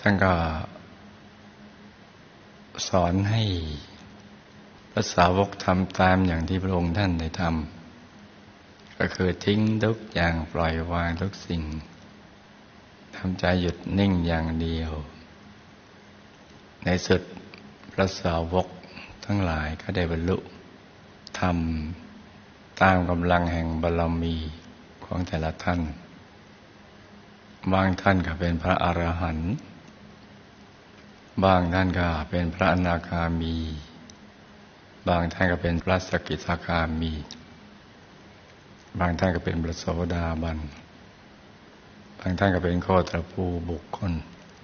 ท่านก็สอนให้พระสาวกทำตามอย่างที่พระองค์ท่านได้ทำก็คือทิ้งทุกอย่างปล่อยวางทุกสิ่งทำใจหยุดนิ่งอย่างเดียวในสุดพระสาวกทั้งหลายก็ได้บรรลุธรรมตามกำลังแห่งบารมีของแต่ละท่านบางท่านก็เป็นพระอรหันต์บางท่านก็เป็นพระอนาคามีบางท่านก็เป็นพระสกิทาคามีบางท่านก็เป็นพระโสดาบันบางท่านก็เป็นโคตรภูบุคคล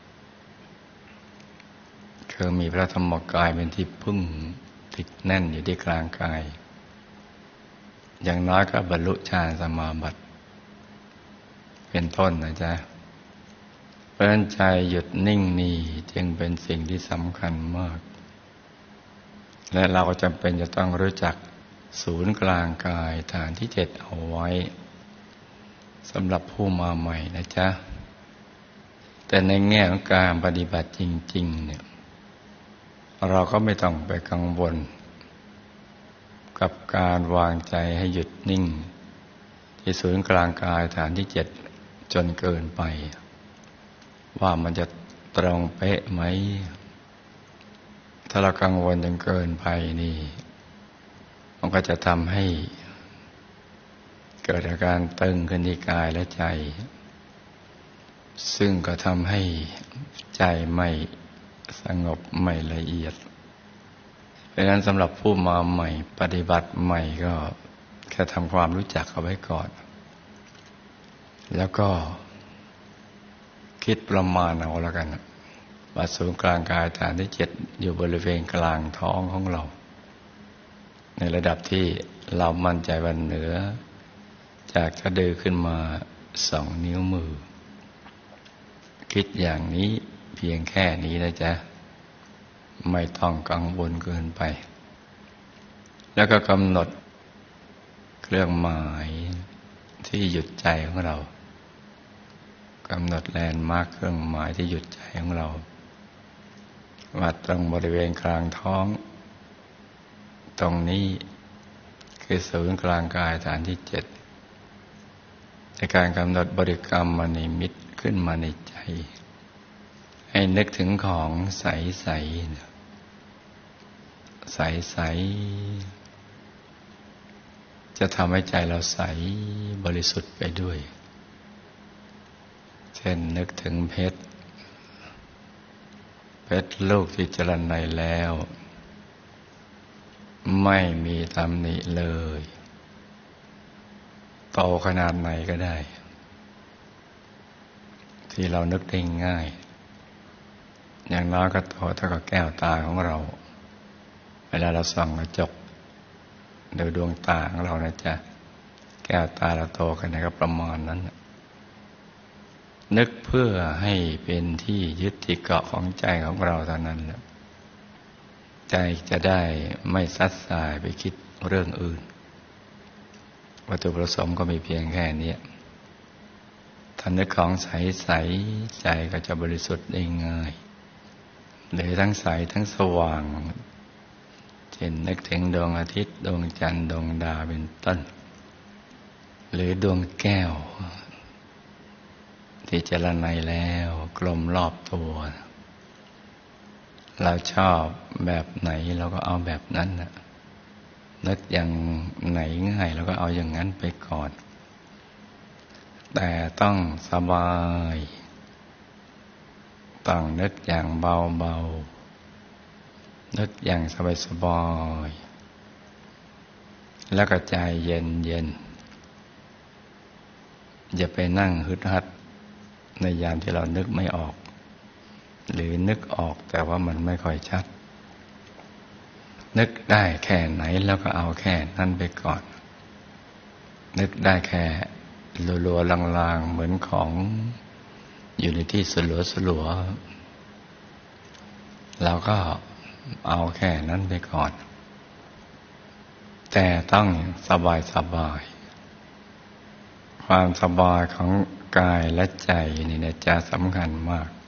คือมีพระธรรมกายเป็นที่พึ่งติดแน่นอยู่ที่กลางกายอย่างน้อยก็บรรลุฌานสมาบัติเป็นต้นนะจ๊ะเพราะฉะนั้นใจหยุดนิ่งนี่จึงเป็นสิ่งที่สำคัญมากและเราก็จำเป็นจะต้องรู้จักศูนย์กลางกายฐานที่7เอาไว้สำหรับผู้มาใหม่นะจ๊ะแต่ในแง่ของการปฏิบัติจริงๆเนี่ยเราก็ไม่ต้องไปกังวลกับการวางใจให้หยุดนิ่งที่ศูนย์กลางกายฐานที่7จนเกินไปว่ามันจะตรงเป๊ะไหมถ้าเรากังวลจนเกินไปนี่มันก็จะทำให้เกิดอาการตึงขึ้นที่กายและใจซึ่งก็ทำให้ใจไม่สงบไม่ละเอียดเพราะฉะนั้นสำหรับผู้มาใหม่ปฏิบัติใหม่ก็แค่ทำความรู้จักเอาไว้ก่อนแล้วก็คิดประมาณเอาแล้วกันว่าศูนย์กลางกายฐานที่7อยู่บริเวณกลางท้องของเราในระดับที่เรามั่นใจว่าเหนือจากสะดือขึ้นมา2 นิ้วมือคิดอย่างนี้เพียงแค่นี้นะจ๊ะไม่ต้องกังวลเกินไปแล้วก็กำหนดเครื่องหมายที่หยุดใจของเรากำหนดแลนด์มาร์คเครื่องหมายที่หยุดใจของเราวัดตรงบริเวณกลางท้องตรงนี้คือศูนย์กลางกายฐานที่7ในการกำหนดบริกรรมมนิมิตขึ้นมาในใจให้นึกถึงของใสใสใสใสจะทำให้ใจเราใสบริสุทธิ์ไปด้วยเช่นนึกถึงเพชรลูกที่เจริญในแล้วไม่มีตำหนิเลยโตขนาดไหนก็ได้ที่เรานึกได้ง่ายอย่างน้อยก็โตเท่ากับแก้วตาของเราเวลาเราส่องกระจกดูดวงตาของเรานะจ๊ะแก้วตาเราโตขนาดไหนก็ประมาณนั้นนึกเพื่อให้เป็นที่ยึดที่เกาะของใจของเราเท่านั้นแหละใจจะได้ไม่ซัดสายไปคิดเรื่องอื่นวัตถุประสงค์ก็มีเพียงแค่นี้ถ้านึกของใสๆใจก็จะบริสุทธิ์ได้ง่ายหรือทั้งใสทั้งสว่างเช่นนึกถึงดวงอาทิตย์ดวงจันทร์ดวงดาวเป็นต้นหรือดวงแก้วที่เจริญในแล้วกลมรอบตัวเราชอบแบบไหนเราก็เอาแบบนั้นนะนึกอย่างไหนง่ายเราก็เอาอย่างนั้นไปก่อนแต่ต้องสบายต้องนึกอย่างเบาๆนึกอย่างสบายๆแล้วก็ใจเย็นๆอย่าไปนั่งฮึดฮัดในยามที่เรานึกไม่ออกหรือนึกออกแต่ว่ามันไม่ค่อยชัดนึกได้แค่ไหนแล้วก็เอาแค่นั้นไปก่อนนึกได้แค่ลัวๆลางๆเหมือนของอยู่ในที่สลัวๆเราก็เอาแค่นั้นไปก่อนแต่ต้องสบายความสบายของกายและใจนี่นะจ๊ะสำคัญมาก